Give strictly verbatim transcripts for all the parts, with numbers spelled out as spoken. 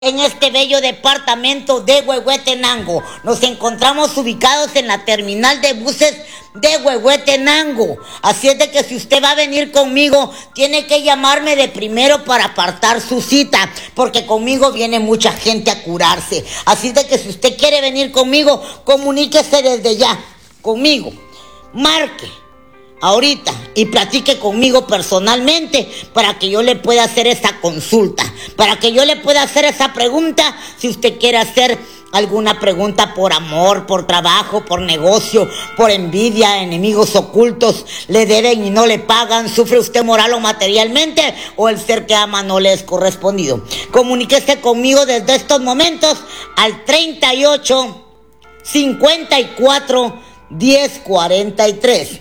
En este bello departamento de Huehuetenango. Nos encontramos ubicados en la terminal de buses de Huehuetenango. Así es de que si usted va a venir conmigo, tiene que llamarme de primero para apartar su cita, porque conmigo viene mucha gente a curarse. Así es de que si usted quiere venir conmigo, comuníquese desde ya conmigo. Marque ahorita y platique conmigo personalmente para que yo le pueda hacer esa consulta, para que yo le pueda hacer esa pregunta. Si usted quiere hacer alguna pregunta por amor, por trabajo, por negocio, por envidia, enemigos ocultos, le deben y no le pagan, sufre usted moral o materialmente, o el ser que ama no le es correspondido, comuníquese conmigo desde estos momentos al treinta y ocho, cincuenta y cuatro, diez cuarenta y tres.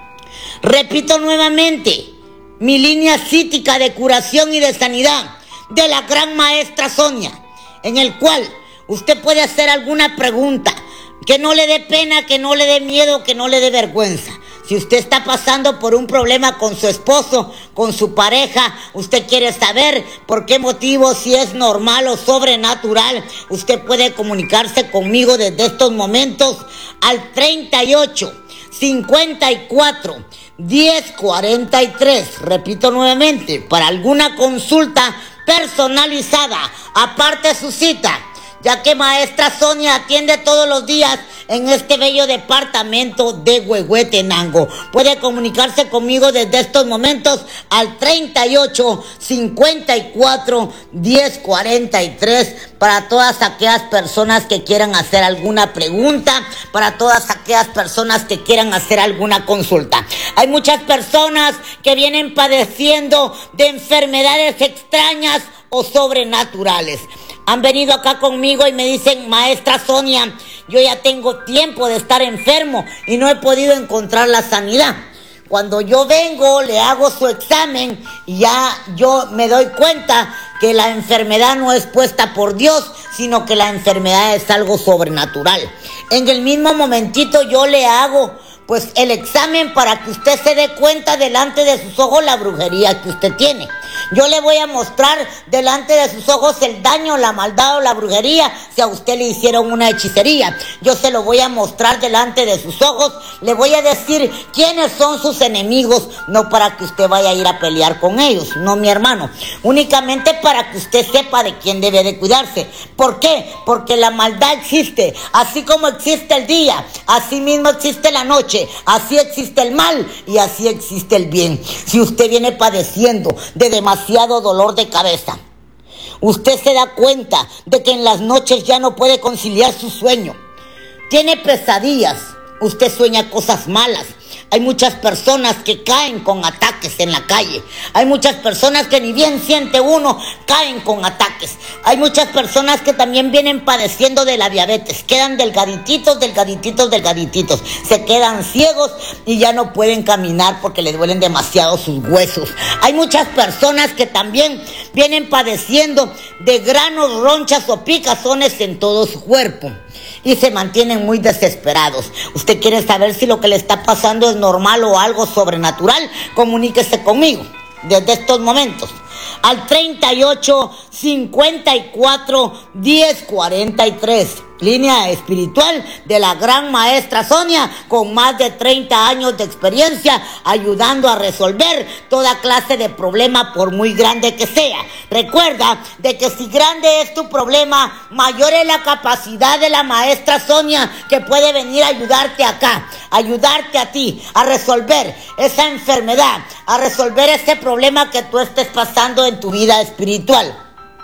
Repito nuevamente, mi línea psíquica de curación y de sanidad de la gran maestra Sonia, en el cual usted puede hacer alguna pregunta, que no le dé pena, que no le dé miedo, que no le dé vergüenza. Si usted está pasando por un problema con su esposo, con su pareja, usted quiere saber por qué motivo, si es normal o sobrenatural, usted puede comunicarse conmigo desde estos momentos al treinta y ocho, cincuenta y cuatro, diez cuarenta y tres. Repito nuevamente, para alguna consulta personalizada, aparte su cita, ya que maestra Sonia atiende todos los días en este bello departamento de Huehuetenango. Puede comunicarse conmigo desde estos momentos al treinta y ocho, cincuenta y cuatro, diez cuarenta y tres para todas aquellas personas que quieran hacer alguna pregunta, para todas aquellas personas que quieran hacer alguna consulta. Hay muchas personas que vienen padeciendo de enfermedades extrañas o sobrenaturales. Han venido acá conmigo y me dicen: maestra Sonia, yo ya tengo tiempo de estar enfermo y no he podido encontrar la sanidad. Cuando yo vengo, le hago su examen y ya yo me doy cuenta que la enfermedad no es puesta por Dios, sino que la enfermedad es algo sobrenatural. En el mismo momentito yo le hago pues el examen para que usted se dé cuenta delante de sus ojos la brujería que usted tiene. Yo le voy a mostrar delante de sus ojos el daño, la maldad o la brujería si a usted le hicieron una hechicería. Yo se lo voy a mostrar delante de sus ojos. Le voy a decir quiénes son sus enemigos, no para que usted vaya a ir a pelear con ellos, no, mi hermano. Únicamente para que usted sepa de quién debe de cuidarse. ¿Por qué? Porque la maldad existe. Así como existe el día, así mismo existe la noche. Así existe el mal y así existe el bien. Si usted viene padeciendo de demasiado dolor de cabeza, usted se da cuenta de que en las noches ya no puede conciliar su sueño, tiene pesadillas, usted sueña cosas malas. Hay muchas personas que caen con ataques en la calle. Hay muchas personas que ni bien siente uno, caen con ataques. Hay muchas personas que también vienen padeciendo de la diabetes. Quedan delgadititos, delgadititos, delgadititos. Se quedan ciegos y ya no pueden caminar porque les duelen demasiado sus huesos. Hay muchas personas que también vienen padeciendo de granos, ronchas o picazones en todo su cuerpo y se mantienen muy desesperados. Usted quiere saber si lo que le está pasando es normal o algo sobrenatural, comuníquese conmigo desde estos momentos al treinta y ocho, cincuenta y cuatro, diez cuarenta y tres. Línea espiritual de la gran maestra Sonia, con más de treinta años de experiencia, ayudando a resolver toda clase de problema, por muy grande que sea. Recuerda de que si grande es tu problema, mayor es la capacidad de la maestra Sonia, que puede venir a ayudarte acá, ayudarte a ti a resolver esa enfermedad, a resolver ese problema que tú estés pasando en tu vida espiritual.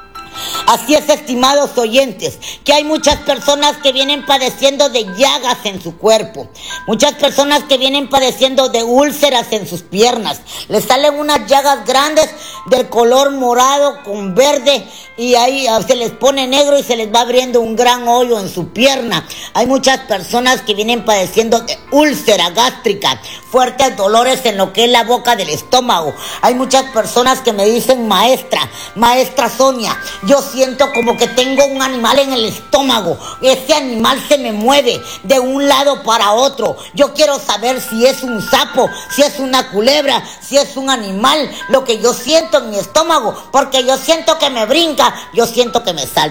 Así es, estimados oyentes, que hay muchas personas que vienen padeciendo de llagas en su cuerpo, muchas personas que vienen padeciendo de úlceras en sus piernas. Les salen unas llagas grandes del color morado con verde y ahí se les pone negro y se les va abriendo un gran hoyo en su pierna. Hay muchas personas que vienen padeciendo de úlcera gástrica, fuertes dolores en lo que es la boca del estómago. Hay muchas personas que me dicen, maestra, maestra Sonia, yo siento como que tengo un animal en el estómago. Ese animal se me mueve de un lado para otro. Yo quiero saber si es un sapo, si es una culebra, si es un animal, lo que yo siento en mi estómago, porque yo siento que me brinca, yo siento que me salta.